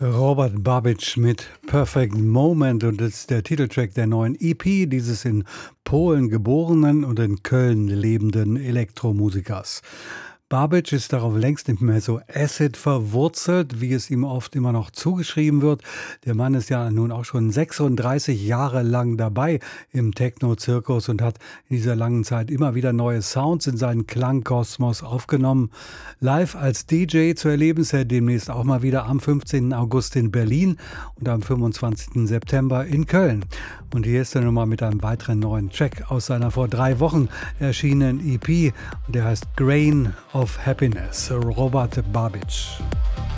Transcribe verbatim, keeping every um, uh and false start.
Robert Babic mit Perfect Moment, und das ist der Titeltrack der neuen E P dieses in Polen geborenen und in Köln lebenden Elektromusikers. Babic ist darauf längst nicht mehr so Acid verwurzelt, wie es ihm oft immer noch zugeschrieben wird. Der Mann ist ja nun auch schon sechsunddreißig Jahre lang dabei im Techno-Zirkus und hat in dieser langen Zeit immer wieder neue Sounds in seinen Klangkosmos aufgenommen. Live als D J zu erleben ist er demnächst auch mal wieder am fünfzehnten August in Berlin und am fünfundzwanzigsten September in Köln. Und hier ist er nun mal mit einem weiteren neuen Track aus seiner vor drei Wochen erschienenen E P. Und der heißt Grain of Happiness. Robert Babic.